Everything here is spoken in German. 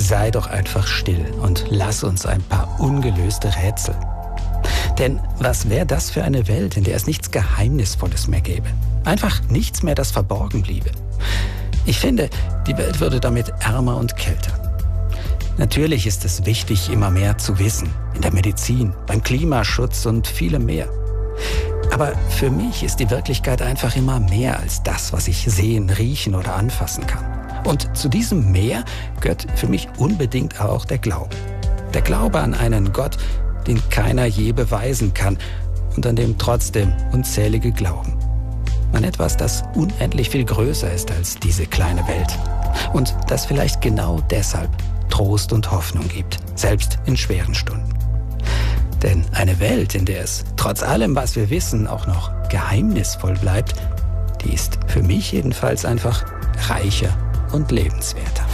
sei doch einfach still und lass uns ein paar ungelöste Rätsel. Denn was wäre das für eine Welt, in der es nichts Geheimnisvolles mehr gäbe? Einfach nichts mehr, das verborgen bliebe. Ich finde, die Welt würde damit ärmer und kälter. Natürlich ist es wichtig, immer mehr zu wissen. In der Medizin, beim Klimaschutz und vielem mehr. Aber für mich ist die Wirklichkeit einfach immer mehr als das, was ich sehen, riechen oder anfassen kann. Und zu diesem Mehr gehört für mich unbedingt auch der Glaube. Der Glaube an einen Gott, den keiner je beweisen kann und an dem trotzdem unzählige glauben. An etwas, das unendlich viel größer ist als diese kleine Welt. Und das vielleicht genau deshalb Trost und Hoffnung gibt, selbst in schweren Stunden. Denn eine Welt, in der es trotz allem, was wir wissen, auch noch geheimnisvoll bleibt, die ist für mich jedenfalls einfach reicher und lebenswerter.